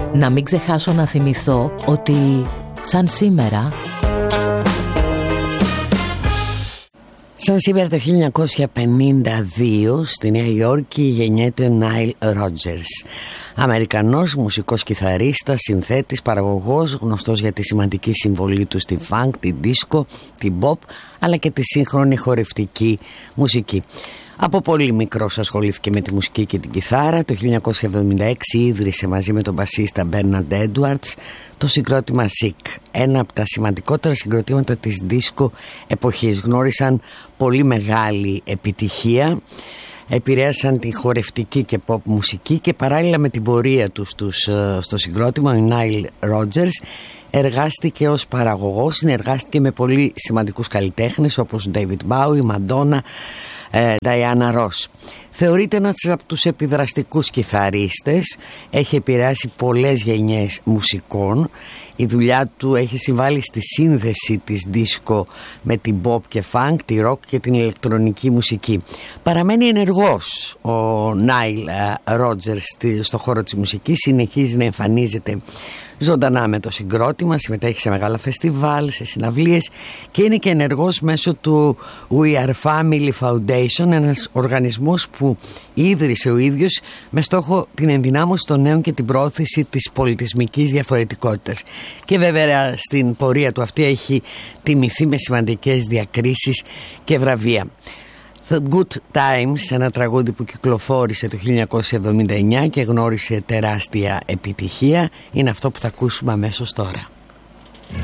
Να μην ξεχάσω να θυμηθώ ότι σαν σήμερα το 1952 στη Νέα Υόρκη γεννιέται ο Νάιλ Ρότζερς, Αμερικανός μουσικός κιθαρίστας, συνθέτης, παραγωγός, γνωστός για τη σημαντική συμβολή του στη φανκ, την δίσκο, την pop αλλά και τη σύγχρονη χορευτική μουσική. Από πολύ μικρός ασχολήθηκε με τη μουσική και την κιθάρα. Το 1976 ίδρυσε μαζί με τον μπασίστα Μπέρναρντ Έντουαρτς το συγκρότημα Sick, ένα από τα σημαντικότερα συγκροτήματα της δίσκο εποχής. Γνώρισαν πολύ μεγάλη επιτυχία, επηρέασαν τη χορευτική και pop μουσική και παράλληλα με την πορεία τους στο συγκρότημα, ο Νάιλ Ρότζερς εργάστηκε ως παραγωγός, συνεργάστηκε με πολύ σημαντικούς καλλιτέχνες όπως David Bowie, Madonna, Diana Ross. Θεωρείται ένας από τους επιδραστικούς κιθαρίστες, έχει επηρεάσει πολλές γενιές μουσικών. Η δουλειά του έχει συμβάλει στη σύνδεση της δίσκο με την pop και funk, τη rock και την ηλεκτρονική μουσική. Παραμένει ενεργός ο Νάιλ Ρότζερς στο χώρο της μουσικής, συνεχίζει να εμφανίζεται ζωντανά με το συγκρότημα, συμμετέχει σε μεγάλα φεστιβάλ, σε συναυλίες και είναι και ενεργός μέσω του We Are Family Foundation, ένας οργανισμός που ίδρυσε ο ίδιος με στόχο την ενδυνάμωση των νέων και την πρόθεση της πολιτισμικής διαφορετικότητας. Και βέβαια στην πορεία του αυτή έχει τιμηθεί με σημαντικές διακρίσεις και βραβεία. The Good Times, ένα τραγούδι που κυκλοφόρησε το 1979 και γνώρισε τεράστια επιτυχία, είναι αυτό που θα ακούσουμε αμέσως τώρα.